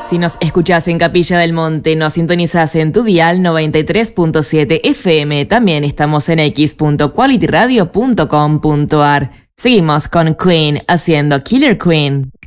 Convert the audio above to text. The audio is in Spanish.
Si nos escuchás en Capilla del Monte, nos sintonizás en tu dial 93.7 FM. También estamos en x.qualityradio.com.ar. Seguimos con Queen haciendo Killer Queen.